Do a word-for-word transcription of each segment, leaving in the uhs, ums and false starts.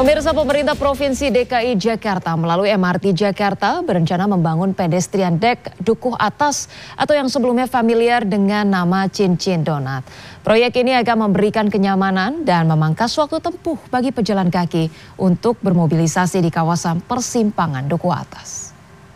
Pemirsa, pemerintah Provinsi D K I Jakarta melalui M R T Jakarta berencana membangun pedestrian deck Dukuh Atas atau yang sebelumnya familiar dengan nama Cincin Donat. Proyek ini akan memberikan kenyamanan dan memangkas waktu tempuh bagi pejalan kaki untuk bermobilisasi di kawasan persimpangan Dukuh Atas.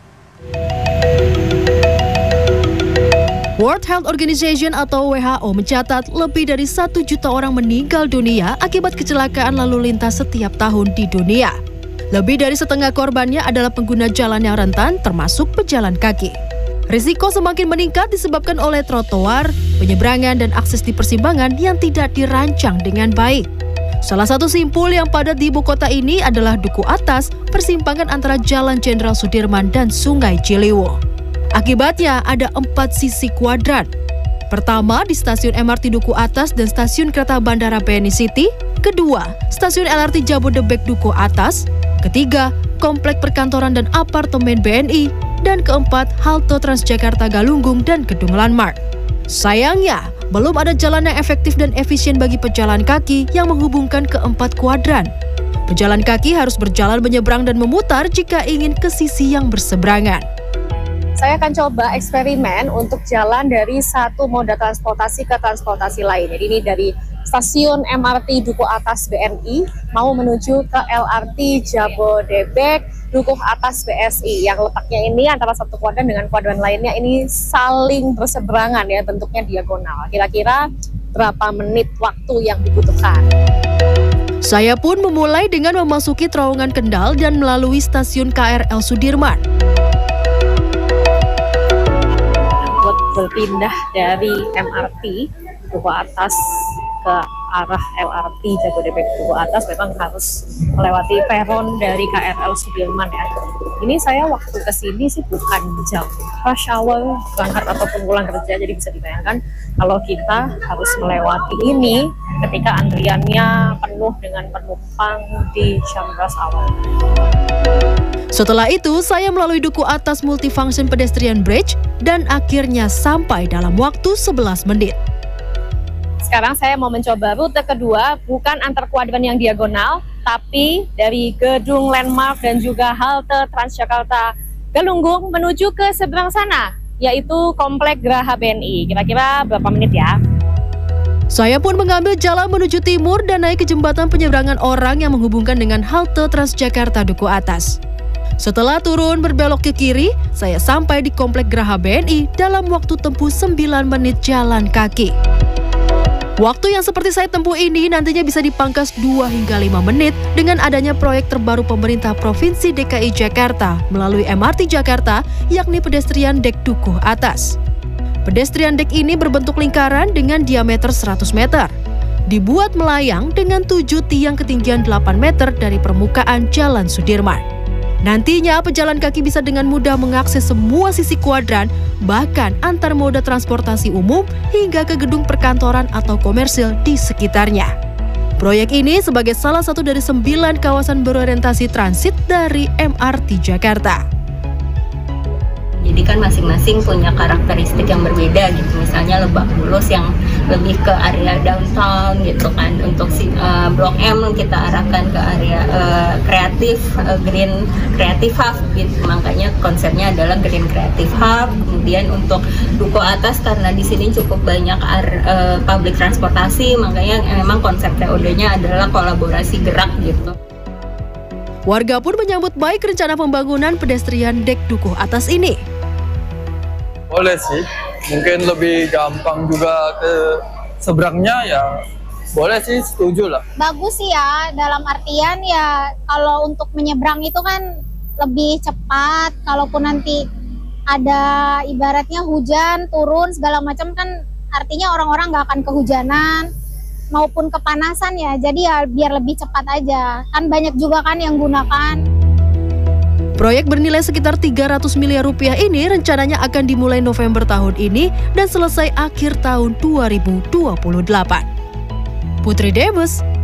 World Health Organization atau W H O mencatat lebih dari satu juta orang meninggal dunia akibat kecelakaan lalu lintas setiap tahun di dunia. Lebih dari setengah korbannya adalah pengguna jalan yang rentan, termasuk pejalan kaki. Risiko semakin meningkat disebabkan oleh trotoar, penyeberangan, dan akses di persimpangan yang tidak dirancang dengan baik. Salah satu simpul yang padat di ibu kota ini adalah Dukuh Atas, persimpangan antara Jalan Jenderal Sudirman dan Sungai Ciliwung. Akibatnya ada empat sisi kuadran. Pertama, di stasiun M R T Dukuh Atas dan stasiun kereta bandara B N I City. Kedua, stasiun L R T Jabodebek Dukuh Atas. Ketiga, komplek perkantoran dan apartemen B N I. Dan keempat, halte Transjakarta Galunggung dan Gedung Landmark. Sayangnya, belum ada jalan yang efektif dan efisien bagi pejalan kaki yang menghubungkan keempat kuadran. Pejalan kaki harus berjalan menyeberang dan memutar jika ingin ke sisi yang berseberangan. Saya akan coba eksperimen untuk jalan dari satu moda transportasi ke transportasi lain. Jadi ini dari stasiun M R T Dukuh Atas B N I mau menuju ke L R T Jabodebek Dukuh Atas B S I yang letaknya ini antara satu kuadran dengan kuadran lainnya ini saling berseberangan ya, bentuknya diagonal. Kira-kira berapa menit waktu yang dibutuhkan? Saya pun memulai dengan memasuki terowongan Kendal dan melalui stasiun K R L Sudirman. Berpindah dari M R T Dukuh Atas ke arah L R T Jabodebek Dukuh Atas memang harus melewati peron dari K R L Sudirman ya. Ini saya waktu kesini sih bukan jam rush hour berangkat ataupun pulang kerja, jadi bisa dibayangkan kalau kita harus melewati ini ketika antriannya penuh dengan penumpang di jam rush hour. Setelah itu, saya melalui Dukuh Atas Multifunction Pedestrian Bridge dan akhirnya sampai dalam waktu sebelas menit. Sekarang saya mau mencoba rute kedua, bukan antar kuadran yang diagonal, tapi dari Gedung Landmark dan juga halte Transjakarta Galunggung menuju ke seberang sana, yaitu Komplek Graha B N I. Kira-kira berapa menit ya? Saya pun mengambil jalan menuju timur dan naik ke jembatan penyeberangan orang yang menghubungkan dengan halte Transjakarta Dukuh Atas. Setelah turun berbelok ke kiri, saya sampai di Komplek Graha B N I dalam waktu tempuh sembilan menit jalan kaki. Waktu yang seperti saya tempuh ini nantinya bisa dipangkas dua hingga lima menit dengan adanya proyek terbaru pemerintah Provinsi D K I Jakarta melalui M R T Jakarta, yakni pedestrian deck Dukuh Atas. Pedestrian deck ini berbentuk lingkaran dengan diameter seratus meter. Dibuat melayang dengan tujuh tiang ketinggian delapan meter dari permukaan Jalan Sudirman. Nantinya pejalan kaki bisa dengan mudah mengakses semua sisi kuadran, bahkan antar moda transportasi umum hingga ke gedung perkantoran atau komersil di sekitarnya. Proyek ini sebagai salah satu dari sembilan kawasan berorientasi transit dari M R T Jakarta. Jadi kan masing-masing punya karakteristik yang berbeda gitu. Misalnya Lebak Bulus yang lebih ke area downtown gitu kan. Untuk si uh, Blok M kita arahkan ke area uh, kreatif, uh, green creative hub gitu. Makanya konsepnya adalah green creative hub. Kemudian untuk Dukuh Atas karena di sini cukup banyak uh, public transportasi, makanya memang konsep T O D-nya adalah kolaborasi gerak gitu. Warga pun menyambut baik rencana pembangunan pedestrian deck Dukuh Atas ini. Boleh sih, mungkin lebih gampang juga ke seberangnya ya, boleh sih, setuju lah. Bagus sih ya, dalam artian ya kalau untuk menyeberang itu kan lebih cepat, kalaupun nanti ada ibaratnya hujan, turun, segala macam kan artinya orang-orang nggak akan kehujanan maupun kepanasan ya, jadi ya biar lebih cepat aja, kan banyak juga kan yang gunakan. Proyek bernilai sekitar tiga ratus miliar rupiah ini rencananya akan dimulai November tahun ini dan selesai akhir tahun dua ribu dua puluh delapan. Putri Demes,